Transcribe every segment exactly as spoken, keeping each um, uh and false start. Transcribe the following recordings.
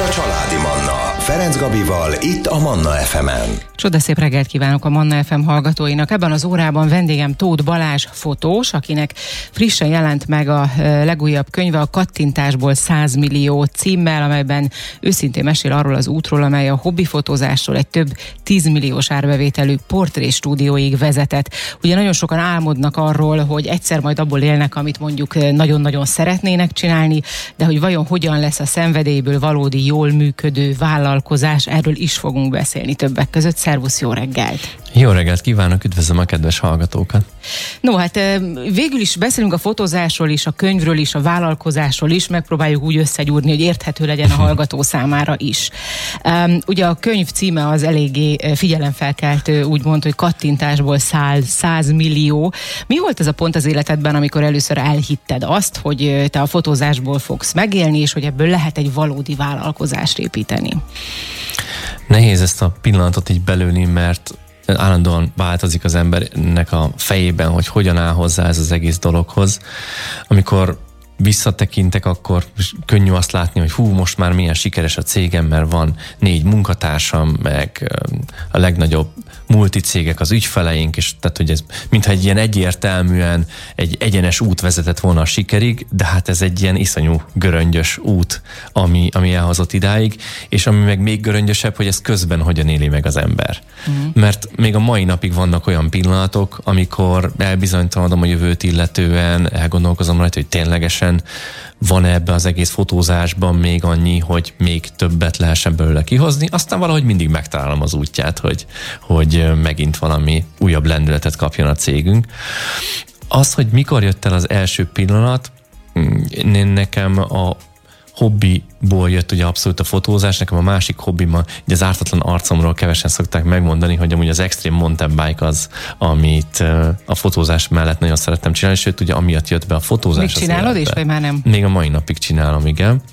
a Családi Manna. Ferenc Gabival, itt a Manna ef emen. Csodaszép reggelt kívánok a Manna ef em hallgatóinak. Ebben az órában vendégem Tóth Balázs fotós, akinek frissen jelent meg a legújabb könyve, a Kattintásból száz millió címmel, amelyben őszintén mesél arról az útról, amely a hobbifotózásról egy több tízmilliós árbevételű portré-stúdióig vezetett. Ugye nagyon sokan álmodnak arról, hogy egyszer majd abból élnek, amit mondjuk nagyon-nagyon szeretnének csinálni, de hogy vajon hogyan lesz a szenvedélyből valódi, jól működő vállalkozás, erről is fogunk beszélni többek között. Szervusz, jó reggelt! Jó reggelt kívánok, üdvözlöm a kedves hallgatókat! No, hát végül is beszélünk a fotózásról is, a könyvről is, a vállalkozásról is, megpróbáljuk úgy összegyúrni, hogy érthető legyen a hallgató számára is. Um, ugye a könyv címe az eléggé figyelemfelkeltő, úgy mondta, hogy Kattintásból száz millió. Mi volt ez a pont az életedben, amikor először elhitted azt, hogy te a fotózásból fogsz megélni, és hogy ebből lehet egy valódi vállalkozást építeni? Nehéz ezt a pillanatot így belőni, mert állandóan változik az embernek a fejében, hogy hogyan áll hozzá ez az egész dologhoz. Amikor visszatekintek, akkor könnyű azt látni, hogy hú, most már milyen sikeres a cégem, mert van négy munkatársam, meg a legnagyobb multicégek az ügyfeleink, és tehát, hogy ez mintha egy ilyen egyértelműen egy egyenes út vezetett volna a sikerig, de hát ez egy ilyen iszonyú göröngyös út, ami, ami elhozott idáig, és ami meg még göröngyösebb, hogy ez közben hogyan éli meg az ember. Uh-huh. Mert még a mai napig vannak olyan pillanatok, amikor elbizonytalanodom a jövőt illetően, elgondolkozom rajta, hogy ténylegesen van ebbe az egész fotózásban még annyi, hogy még többet lehessen belőle kihozni, aztán valahogy mindig megtalálom az útját, hogy, hogy megint valami újabb lendületet kapjon a cégünk. Az, hogy mikor jött el az első pillanat, nekem a hobbiból jött ugye abszolút a fotózás, nekem a másik hobbim, ugye az ártatlan arcomról kevesen szokták megmondani, hogy amúgy az extreme mountain bike az, amit a fotózás mellett nagyon szerettem csinálni, sőt ugye amiatt jött be a fotózás. Még csinálod is, vagy már nem? Még a mai napig csinálom, igen.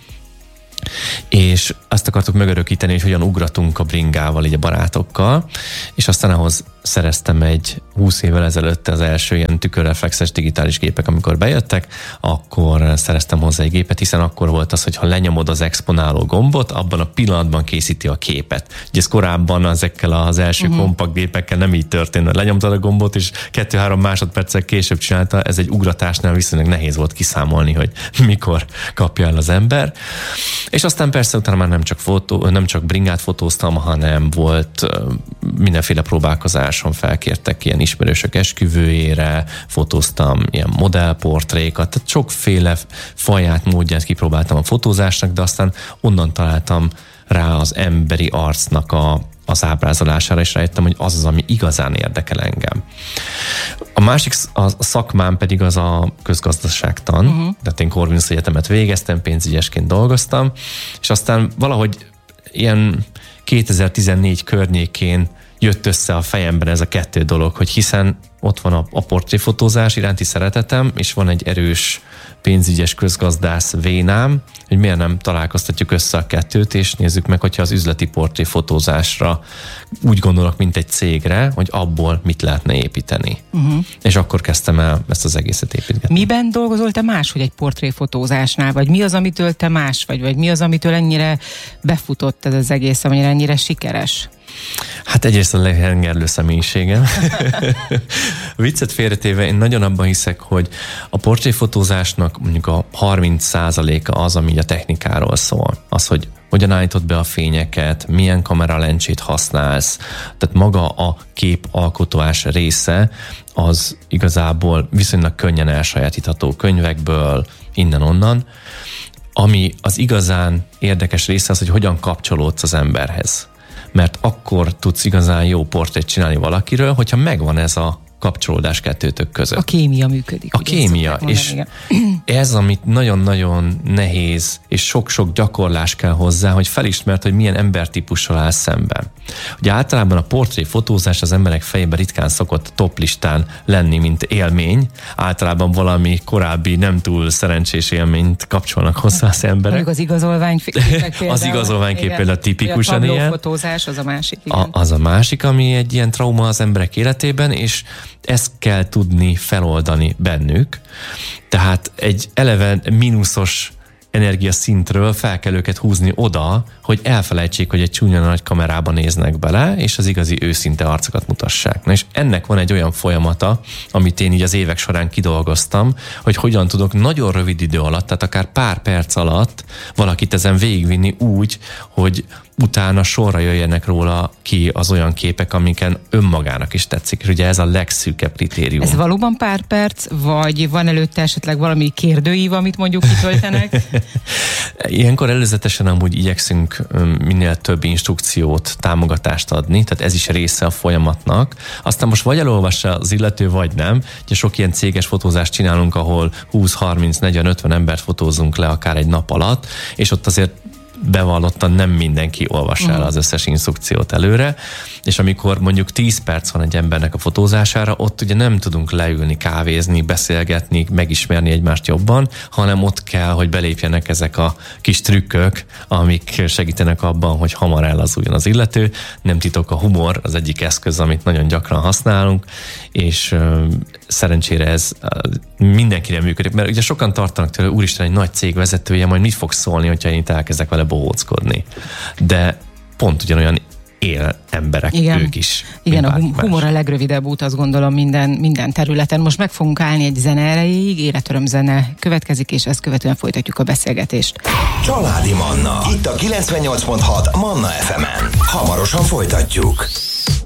És azt akartuk megörökíteni, hogy hogyan ugratunk a bringával, így a barátokkal, és aztán ahhoz szereztem egy húsz évvel ezelőtt az első ilyen tükörreflexes digitális gépek, amikor bejöttek, akkor szereztem hozzá egy gépet, hiszen akkor volt az, hogy ha lenyomod az exponáló gombot, abban a pillanatban készíti a képet. Ugye ez korábban ezekkel az első uh-huh. kompakt gépekkel nem így történt, lenyomtad a gombot, és kettő-három másodperccel később csinálta, ez egy ugratásnál viszonylag nehéz volt kiszámolni, hogy mikor kapja el az ember. És aztán persze utána már nem csak, fotó, nem csak bringát fotóztam, hanem volt mindenféle próbálkozáson, felkértek ilyen ismerősök esküvőjére, fotóztam ilyen modellportrékat, tehát sokféle faját, módját kipróbáltam a fotózásnak, de aztán onnan találtam rá az emberi arcnak a, az ábrázolására, és rájöttem, hogy az az, ami igazán érdekel engem. A másik a szakmám pedig az a közgazdaságtan, uh-huh. tehát én Corvinus Egyetemet végeztem, pénzügyesként dolgoztam, és aztán valahogy ilyen kétezer-tizennégy környékén jött össze a fejemben ez a kettő dolog, hogy hiszen ott van a, a portréfotózás iránti szeretetem, és van egy erős pénzügyes közgazdász vénám, hogy miért nem találkoztatjuk össze a kettőt, és nézzük meg, hogyha az üzleti portréfotózásra úgy gondolok, mint egy cégre, hogy abból mit lehetne építeni. Uh-huh. És akkor kezdtem el ezt az egészet építgetni. Miben dolgozol te más, hogy egy portréfotózásnál? Vagy mi az, amitől te más vagy? Vagy mi az, amitől ennyire befutott ez az egész, amennyire ennyire sikeres? Hát egyrészt a lehengerlő személyiségem. Viccet félretéve, én nagyon abban hiszek, hogy a portréfotózásnak mondjuk a harminc százaléka az, ami a technikáról szól. Az, hogy hogyan állítod be a fényeket, milyen kameralencsét használsz, tehát maga a képalkotás része az igazából viszonylag könnyen elsajátítható könyvekből, innen-onnan. Ami az igazán érdekes része az, hogy hogyan kapcsolódsz az emberhez. Mert akkor tudsz igazán jó portrét csinálni valakiről, hogyha megvan ez a kapcsolódás kettőtök között. A kémia működik. A kémia, és mondani, ez, amit nagyon-nagyon nehéz, és sok-sok gyakorlás kell hozzá, hogy felismert, hogy milyen embertípussal áll szemben. Ugye általában a portréfotózás az emberek fejében ritkán szokott top listán lenni, mint élmény. Általában valami korábbi nem túl szerencsés élményt kapcsolnak hozzá az emberek. Mondjuk az igazolványképek például. Az igazolványkép például tipikusan ilyen. A tablófotózás az a másik. Igen. A, az a másik, ami egy ilyen trauma az emberek életében, és ezt kell tudni feloldani bennük. Tehát egy eleve mínuszos energiaszintről fel kell őket húzni oda, hogy elfelejtsék, hogy egy csúnya nagy kamerában néznek bele, és az igazi őszinte arcokat mutassák. Na és ennek van egy olyan folyamata, amit én így az évek során kidolgoztam, hogy hogyan tudok nagyon rövid idő alatt, tehát akár pár perc alatt valakit ezen végigvinni úgy, hogy utána sorra jöjjenek róla ki az olyan képek, amiken önmagának is tetszik. És ugye ez a legszűkebb kritérium. Ez valóban pár perc, vagy van előtte esetleg valami kérdőív, amit mondjuk kitöltenek? Ilyenkor előzetesen amúgy igyekszünk minél több instrukciót, támogatást adni, tehát ez is része a folyamatnak. Aztán most vagy elolvassa az illető, vagy nem. Ugye sok ilyen céges fotózást csinálunk, ahol húsz, harminc, negyven, ötven embert fotózunk le akár egy nap alatt, és ott azért bevallottan nem mindenki olvassa el az összes instrukciót előre, és amikor mondjuk tíz perc van egy embernek a fotózására, ott ugye nem tudunk leülni, kávézni, beszélgetni, megismerni egymást jobban, hanem ott kell, hogy belépjenek ezek a kis trükkök, amik segítenek abban, hogy hamar ellazuljon az illető. Nem titok, a humor az egyik eszköz, amit nagyon gyakran használunk, és ö, szerencsére ez mindenkire működik, mert ugye sokan tartanak tőle, úristen, egy nagy cég vezetője, majd mit fog szólni, hogyha én itt elkezdek vele bohóckodni. De pont ugyanolyan él emberek, igen. ők is. Igen, a hum- humor a legrövidebb út, azt gondolom minden, minden területen. Most meg fogunk állni egy zene erejéig, életöröm zene következik, és ezt követően folytatjuk a beszélgetést. Családi Manna, itt a kilencvennyolc pont hat Manna ef emen. Hamarosan folytatjuk.